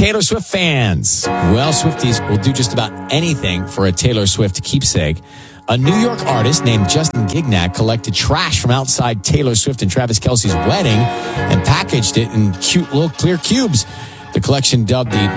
Taylor Swift fans. Well, Swifties will do just about anything for a Taylor Swift keepsake. A New York artist named Justin Gignac collected trash from outside Taylor Swift and Travis Kelce's wedding and packaged it in cute little clear cubes. The collection, dubbed the